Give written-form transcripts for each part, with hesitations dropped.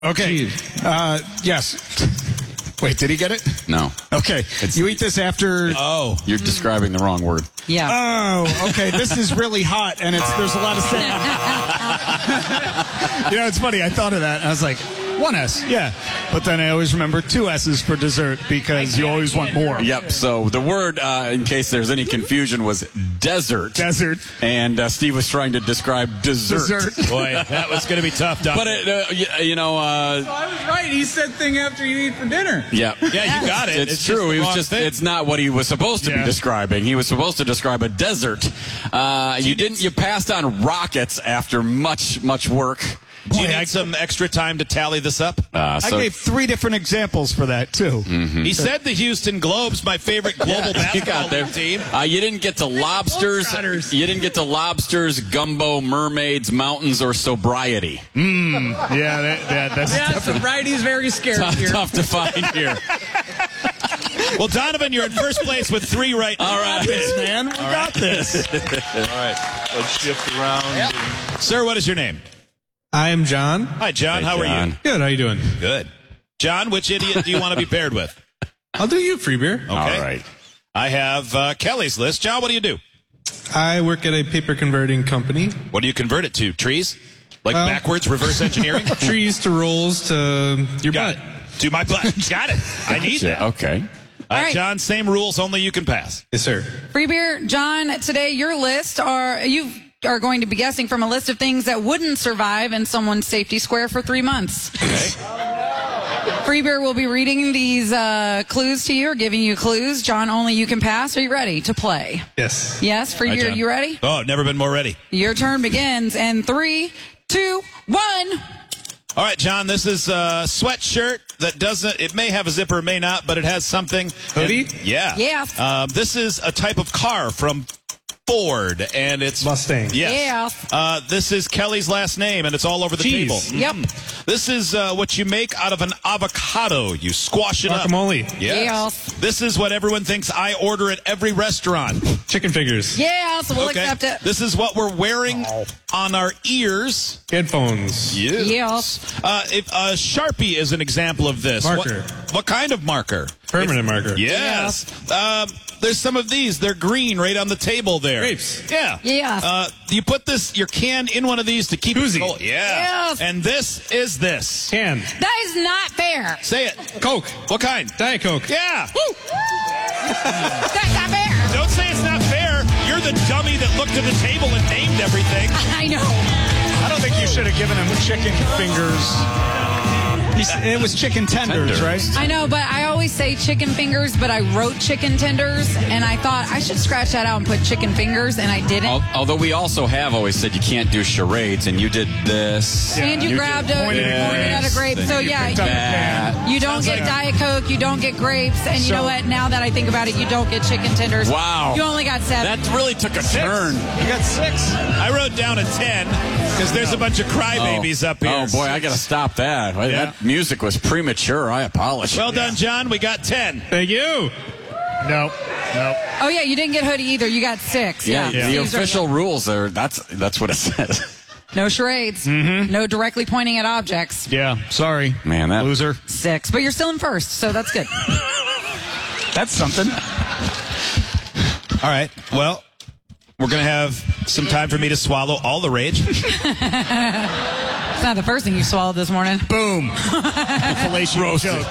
Okay. Yes. Wait, did he get it? No. Okay. You eat this after... Oh. You're describing the wrong word. Yeah. Oh, okay. This is really hot, and there's a lot of sand. It's funny. I thought of that, and I was like, one S, yeah. But then I always remember two S's for dessert because you always want more. Yep. So the word, in case there's any confusion, was desert. Desert. And Steve was trying to describe dessert. Boy, that was going to be tough, Doc. But, I was right. He said thing after you eat for dinner. Yeah. Yeah, you got it. It's true. He was just. thing. It's not what he was supposed to be describing. He was supposed to describe a desert. You didn't. You passed on rockets after much work. Do you need some extra time to tally this up? I gave 3 different examples for that, too. Mm-hmm. He said the Houston Globe's my favorite global basketball team. You didn't get to lobsters. You didn't get to lobsters, gumbo, mermaids, mountains, or sobriety. That's Sobriety's very scarce here. Tough to find here. Well, Donovan, you're in first place with 3 right now. All right, man. We got this. All right. Let's shift around. Yep. Sir, what is your name? I am John. Hi, John. Hey, How are John. you? Good. How you doing? Good. John, which idiot do you want to be paired with? I'll do you, free beer. Okay. All right. I have Kelly's list. John, what do you do? I work at a paper converting company. What do you convert it to? Trees? Like backwards, reverse engineering? Trees to rolls to your Got butt. it. To my butt. Got it. I need that. Okay. All right. John, same rules, only you can pass. Yes, sir. Free beer, John, today your list you are going to be guessing from a list of things that wouldn't survive in someone's safety square for 3 months. Okay. Free beer will be reading these clues to you or giving you clues. John, only you can pass. Are you ready to play? Yes. Yes, Free Hi, beer, John. you ready? Oh, I've never been more ready. Your turn begins in 3, 2, 1. All right, John, this is a sweatshirt that it may have a zipper, it may not, but it has something. Hoodie? Yeah. Yeah. This is a type of car from Ford, and it's Mustang. Yes. Yeah. This is Kelly's last name, and it's all over the Cheese. table. Yep. This is what you make out of an avocado. You squash it Guacamole. up. Yes. This is what everyone thinks I order at every restaurant. Chicken fingers. Yeah, so we'll accept it. This is what we're wearing on our ears. Headphones. Yes. If a Sharpie is an example of this. Marker. What kind of marker? Permanent marker. Yes. There's some of these. They're green right on the table there. Grapes. Yeah. Yeah. You put your can in one of these to keep Koozie. it cold. Yeah. Yes. And this is this. Can. That is not fair. Say it. Coke. What kind? Diet Coke. Yeah. That's not fair. Don't say it's not fair. You're the dummy that looked at the table and named everything. I know. I don't think you should have given him chicken fingers. It was chicken tenders, right? I know, but I always say chicken fingers, but I wrote chicken tenders, and I thought I should scratch that out and put chicken fingers, and I didn't. Although we also have always said you can't do charades, and you did this. And you grabbed pointed at a grape. So, yeah, you don't get Diet Coke, you don't get grapes, and you know what? Now that I think about it, you don't get chicken tenders. Wow. You only got 7. That really took a turn. You got 6. I wrote down a 10 because there's a bunch of crybabies up here. Oh, boy, I got to stop that. That music was premature. I apologize. Well done, John. We got 10. Thank you. Nope. Oh, yeah, you didn't get hoodie either. You got 6. Yeah, Yeah. the official rules are that's what it says. No charades. No directly pointing at objects. Yeah, sorry. Man, that loser. 6. But you're still in first, so that's good. That's something. All right. Well, we're going to have some time for me to swallow all the rage. It's not the first thing you swallowed this morning. Boom. Fellatio joke.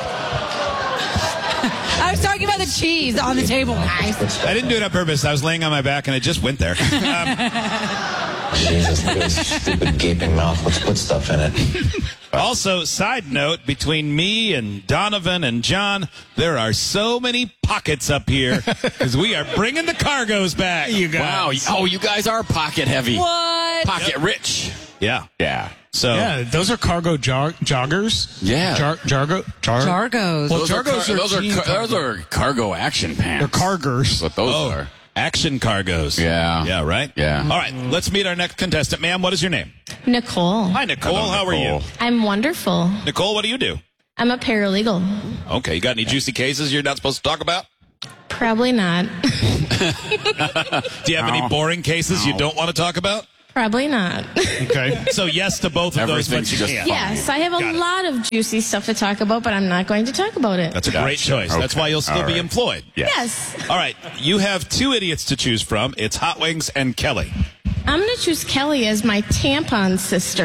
I was talking about the cheese on the table, guys. I didn't do it on purpose. I was laying on my back, and it just went there. Jesus, look at his stupid gaping mouth. Let's put stuff in it. Also, side note, between me and Donovan and John, there are so many pockets up here because we are bringing the cargoes back. You guys. Wow. Oh, you guys are pocket heavy. What? Pocket rich. Yeah. Yeah. So Yeah, those are cargo joggers. Yeah. Jargos. Well, Those are cargo action pants. They're cargers. What those are. action cargoes. Yeah. Yeah, right? Yeah. All right, let's meet our next contestant. Ma'am, what is your name? Nicole. Hi, Nicole. Hello, How are you? Nicole. I'm wonderful. Nicole, what do you do? I'm a paralegal. Okay, you got any juicy cases you're not supposed to talk about? Probably not. Do you have any boring cases you don't want to talk about? Probably not. Okay. So yes to both of those, but Everything's you just can't. fun. Yes, I have a lot of juicy stuff to talk about, but I'm not going to talk about it. That's a great choice. That's Okay. why you'll still All be right. employed. Yes. All right. You have two idiots to choose from. It's Hot Wings and Kelly. I'm going to choose Kelly as my tampon sister.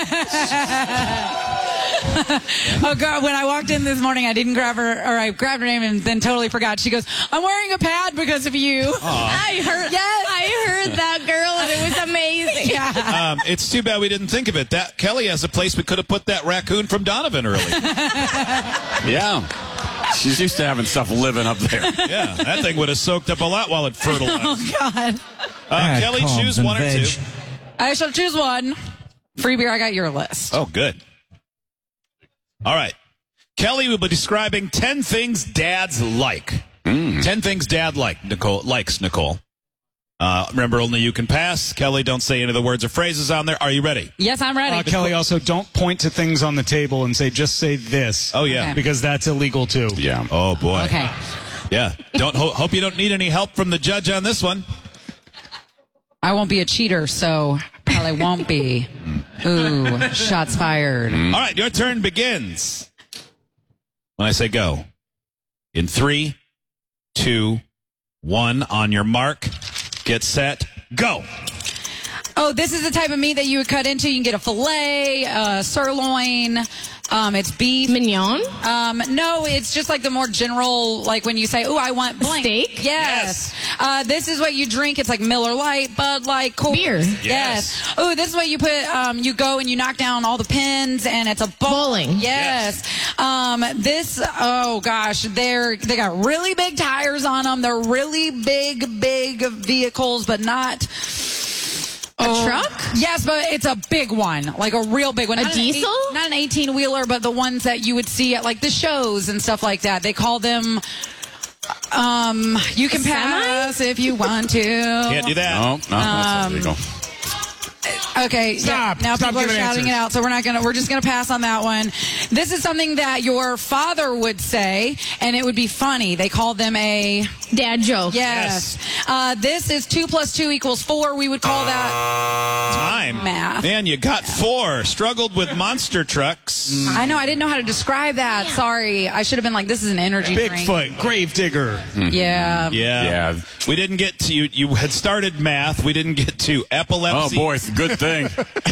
Oh God! When I walked in this morning, I didn't grab her, or I grabbed her name and then totally forgot. She goes, "I'm wearing a pad because of you." I heard that, girl, and it was amazing. Yeah. It's too bad we didn't think of it. That Kelly has a place we could have put that raccoon from Donovan early. Yeah. She's used to having stuff living up there. Yeah, that thing would have soaked up a lot while it fertilized. Oh God! Kelly, choose one or two. I shall choose one. Free beer. I got your list. Oh, good. All right. Kelly will be describing 10 things dads like. 10 things dad likes, Nicole. Remember, only you can pass. Kelly, don't say any of the words or phrases on there. Are you ready? Yes, I'm ready. Kelly, also don't point to things on the table and just say this. Oh, yeah. Okay. Because that's illegal too. Yeah. Oh, boy. Okay. Yeah. Hope you don't need any help from the judge on this one. I won't be a cheater, so probably won't be. Ooh, shots fired. All right, your turn begins. When I say go. In 3, 2, 1. On your mark. Get set. Go. Oh, this is the type of meat that you would cut into. You can get a filet, sirloin. It's beef. Mignon? No, it's just like the more general, like when you say, "Oh, I want blank." Steak? Yes. This is what you drink. It's like Miller Lite, Bud Light, Coors. Beer. Yes. Oh, this is what you put. You go and you knock down all the pins, and it's a Bowling. Yes. This. Oh gosh, they got really big tires on them. They're really big vehicles, but not. A truck? Yes, but it's a big one, like a real big one. A Not an diesel? not an 18-wheeler, but the ones that you would see at like the shows and stuff like that. They call them. You can pass if you want to. Can't do that. No, that's illegal. Okay, Stop. Yeah, now Stop people are giving shouting answers. it out, so we're just gonna pass on that one. This is something that your father would say, and it would be funny. They call them a Dad joke. yes. This is 2 + 2 = 4. We would call that Time. math. Man, you got 4. Struggled with monster trucks. I know. I didn't know how to describe that. Sorry. I should have been like, this is an energy drink. Bigfoot, Gravedigger. Yeah. Yeah. We didn't get to you. You had started math. We didn't get to Oh, epilepsy. boy. Good thing.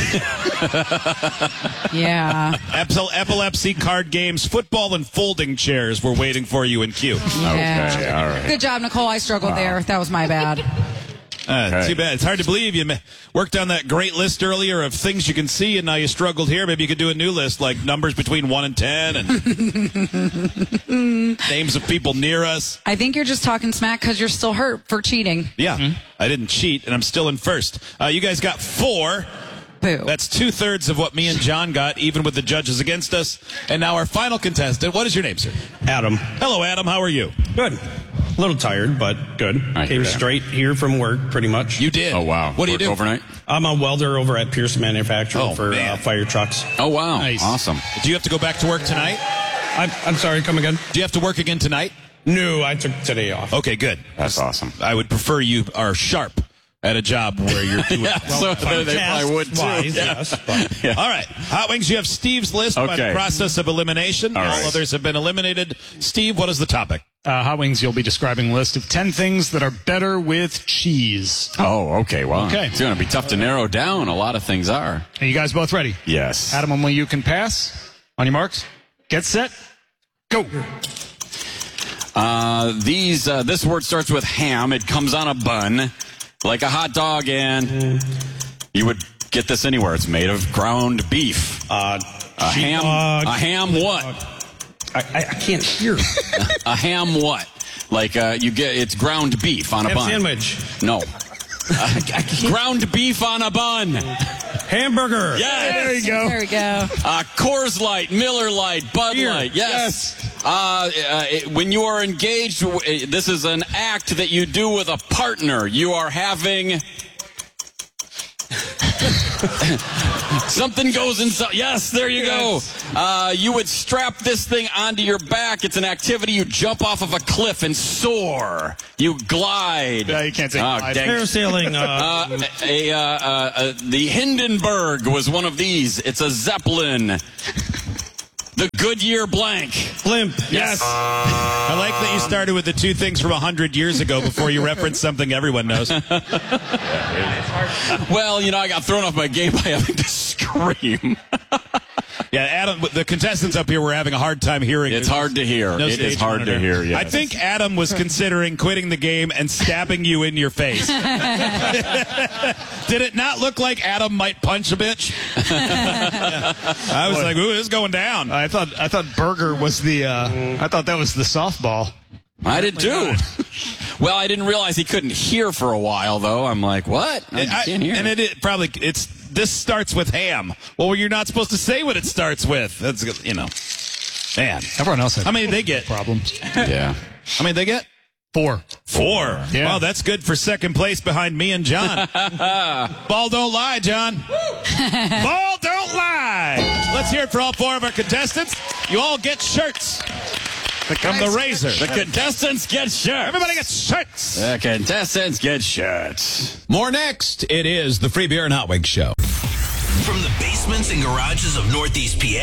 Yeah. Epilepsy, card games, football, and folding chairs were waiting for you in queue. Yeah. Okay, all right. Good job, Nicole. I struggled there. That was my bad. Okay. Too bad. It's hard to believe you worked on that great list earlier of things you can see, and now you struggled here. Maybe you could do a new list, like numbers between 1 and 10, and names of people near us. I think you're just talking smack because you're still hurt for cheating. Yeah, I didn't cheat, and I'm still in first. You guys got 4. Boo. That's 2/3 of what me and John got, even with the judges against us. And now our final contestant. What is your name, sir? Adam. Hello, Adam. How are you? Good. A little tired, but good. I hear Came that. straight here from work, pretty much. You did. Oh, wow. What do you Work do? overnight? I'm a welder over at Pierce Manufacturing Oh, for man. fire trucks. Oh, wow. Nice. Awesome. Do you have to go back to work tonight? I'm sorry, come again? Do you have to work again tonight? No, I took today off. Okay, good. That's awesome. I would prefer you are sharp at a job where you're doing So they probably would, too. Wise, Yeah. yes, but All right. Hot Wings, you have Steve's list by Okay. the process of elimination. All All right. others have been eliminated. Steve, what is the topic? Hot Wings, you'll be describing a list of 10 things that are better with cheese. Oh, okay. Well, Okay. it's going to be tough to narrow down. A lot of things are. Are you guys both ready? Yes. Adam, only you can pass. On your marks, get set, go. This word starts with ham. It comes on a bun, like a hot dog, and you would get this anywhere. It's made of ground beef. A ham what? I can't hear. A ham what? Like it's ground beef on a Ham bun. sandwich. No. Ground beef on a bun. Hamburger. Yes. There you go. There we go. Coors Light, Miller Light, Bud Beer. Light. Yes. When you are engaged, this is an act that you do with a partner. You are having Something goes inside. Yes, there you go. You would strap this thing onto your back. It's an activity. You jump off of a cliff and soar. You glide. No, you can't say glide. Parasailing. The Hindenburg was one of these. It's a Zeppelin. The Goodyear blank. Blimp. Yes. I like that you started with the two things from 100 years ago before you referenced something everyone knows. Well, I got thrown off my game by having to scream. Yeah, Adam, the contestants up here were having a hard time hearing. It's hard to hear. No It stage is hard monitor. to hear, yes. I think Adam was considering quitting the game and stabbing you in your face. Did it not look like Adam might punch a bitch? I was like, ooh, this is going down. I thought Burger was the. I thought that was the softball. I did too. Well, I didn't realize he couldn't hear for a while, though. I'm like, what? I can't hear. And this starts with ham. Well, you're not supposed to say what it starts with. That's, man. Everyone else had How many did they get? problems. Yeah. How many did they get? 4. 4. Yeah. Wow, that's good for second place behind me and John. Ball don't lie, John. Ball don't lie. Let's hear it for all 4 of our contestants. You all get shirts. Become the Razor. The contestants get shirts. Everybody gets shirts. The contestants get shirts. More next. It is the Free Beer and Hot Wings Show. From the basements and garages of Northeast PA.